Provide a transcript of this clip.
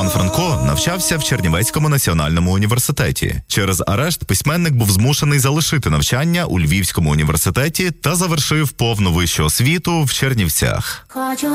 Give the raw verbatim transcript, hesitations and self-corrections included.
Іван Франко навчався в Чернівецькому національному університеті. Через арешт письменник був змушений залишити навчання у Львівському університеті та завершив повну вищу освіту в Чернівцях.